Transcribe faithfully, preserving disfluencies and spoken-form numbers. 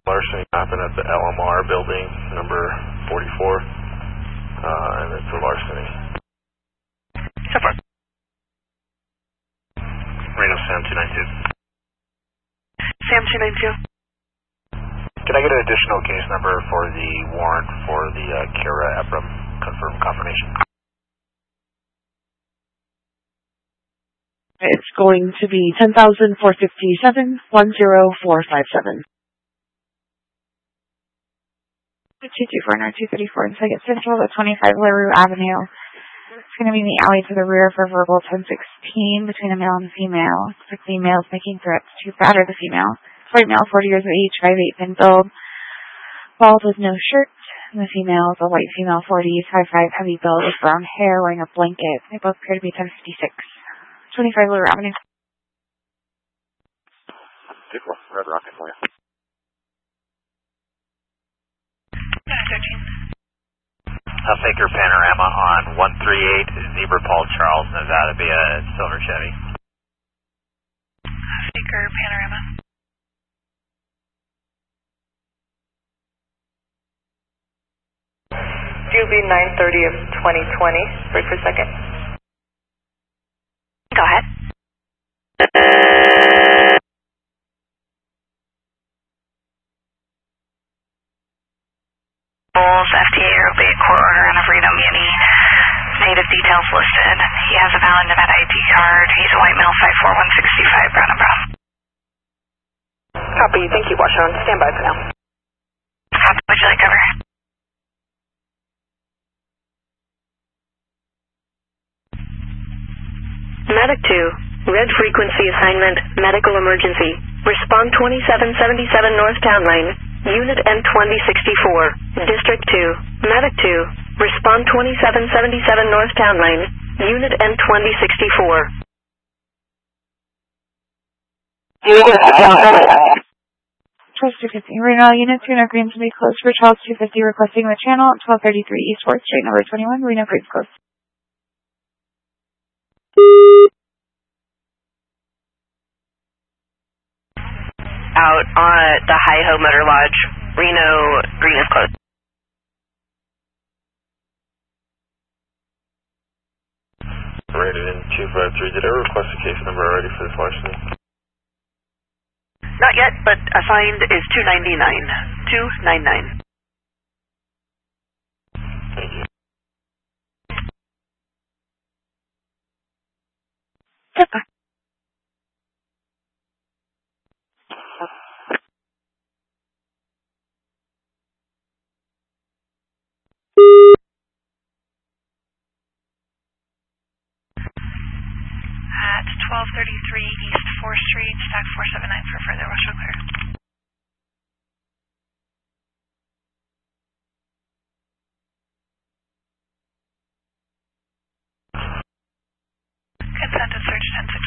Larceny happened at the L M R building, number forty-four, uh, and it's a larceny. So far. Reno Sam two nine two. Sam two nine two. Can I get an additional case number for the warrant for the uh, Kara Ebram confirm confirmation? It's going to be ten thousand four fifty-seven one zero four five seven. two two four nine two thirty-four in Second Central at twenty-five LaRue Avenue. It's going to be in the alley to the rear for verbal ten sixteen between a male and a female. The female is making threats to batter the female. White male, forty years of age, five eight, thin build, bald with no shirt. And the female is a white female, forty, five five, heavy build with brown hair, wearing a blanket. They both appear to be ten fifty-six. twenty-five LaRue Avenue. Beautiful. Red Rocket for you. thirteen. I'll take your panorama on one three eight Zebra Paul Charles, Nevada, be a silver Chevy. Faker panorama. D U B nine thirty of twenty twenty. Break for a second. Go ahead. F T A or obey court order and of Reno Muni. Native details listed. He has a valid Nevada I D card. He's a white male, five four, one sixty-five, brown and brown. Copy. Thank you, Washington. Stand by for now. How would you like cover? Medic two, red frequency assignment, medical emergency. Respond twenty-seven seventy-seven North Town Line, Unit N twenty sixty-four, District two. Medic two, respond twenty-seven seventy-seven North Town Line, Unit N twenty sixty-four. Charles two fifty. Reno, Unit two, no Greens to be closed for Charles two fifty, requesting the channel at twelve thirty-three East fourth Street, number twenty-one, Reno Greens closed. Out on the Hi-Ho Motor Lodge, Reno Green is closed. Rated in two five three. Did I request a case number already for this larceny? Not yet, but assigned is two ninety-nine. two ninety-nine.